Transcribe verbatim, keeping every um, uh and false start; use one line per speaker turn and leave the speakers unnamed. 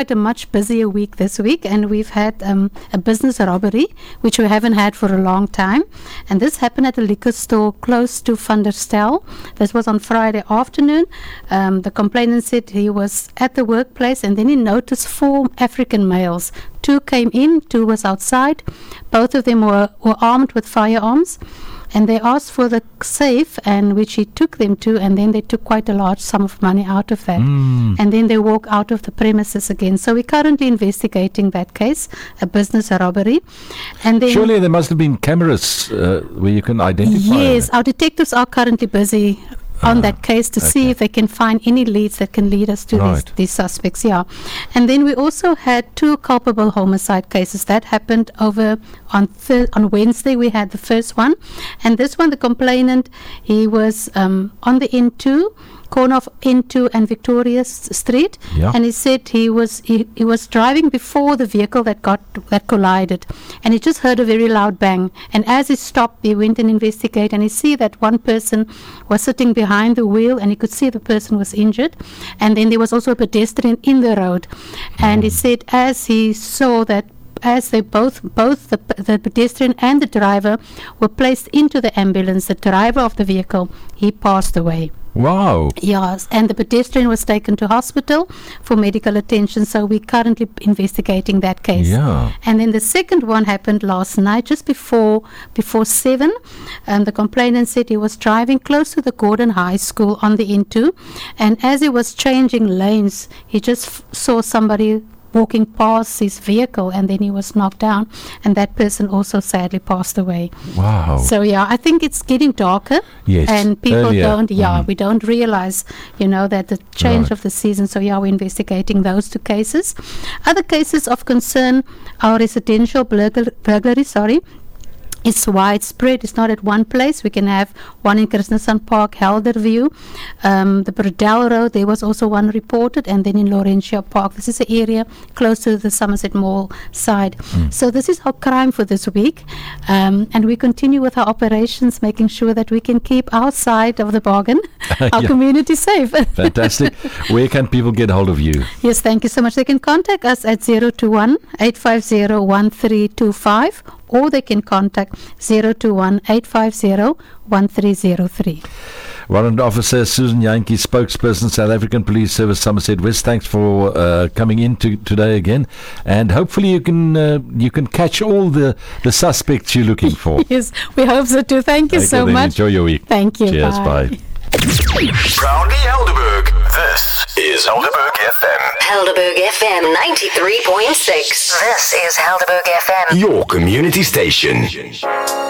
a much busier week this week, and we've had um, a business robbery, which we haven't had for a long time. And this happened at a liquor store close to Van der Stel. This was on Friday afternoon. Um, the complainant said he was at the workplace, and then he noticed four African males. Two came in, two was outside. Both of them were, were armed with firearms. And they asked for the safe, and which he took them to, and then they took quite a large sum of money out of that.
Mm.
And then they walk out of the premises again. So we're currently investigating that case, a business robbery. And then
Surely there must have been cameras uh, where you can identify.
Yes,
it.
our detectives are currently busy on uh, that case to okay. see if they can find any leads that can lead us to
right.
these, these suspects. Yeah, and then we also had two culpable homicide cases that happened over on thir- on Wednesday. We had the first one, and this one, the complainant, he was um, on the N two. Corner of N two and Victoria S- Street,
yeah.
and he said he was he, he was driving before the vehicle that got that collided, and he just heard a very loud bang. And as he stopped, he went and investigated, and he see that one person was sitting behind the wheel, and he could see the person was injured, and then there was also a pedestrian in the road, and mm. he said as he saw that. As they both, both the, the pedestrian and the driver were placed into the ambulance, the driver of the vehicle, he passed away.
Wow.
Yes, and the pedestrian was taken to hospital for medical attention, so we're currently investigating that case.
Yeah.
And then the second one happened last night, just before before seven. Um, the complainant said he was driving close to the Gordon High School on the N two, and as he was changing lanes, he just f- saw somebody walking past his vehicle, and then he was knocked down, and that person also sadly passed away.
Wow.
So yeah, I think it's getting darker.
Yes.
And people
Earlier.
don't, yeah,
mm.
we don't realize, you know, that the change
Right.
of the season. So yeah, we're investigating those two cases. Other cases of concern, our residential burglar- burglary, sorry, it's widespread. It's not at one place. We can have one in Christensen Park, Helderview, um, the Burdell Road. There was also one reported, and then in Laurentia Park. This is an area close to the Somerset Mall side. Mm. So this is our crime for this week, um, and we continue with our operations, making sure that we can keep our side of the bargain, our
yeah.
community safe.
Fantastic. Where can people get hold of you?
Yes, thank you so much. They can contact us at zero two one, eight five zero, one three two five. Or they can contact zero two one, eight five zero, one three zero three.
Warrant Officer Susan Yankee, spokesperson, South African Police Service, Somerset West. Thanks for uh, coming in to, today again, and hopefully you can uh, you can catch all the, the suspects you're looking for.
Yes, we hope so too. Thank you
okay,
so
then
much.
Enjoy your week.
Thank you.
Cheers.
Bye.
Bye.
Proudly Helderberg. This is Helderberg F M.
Helderberg F M ninety-three point six. This is Helderberg F M.
Your community station.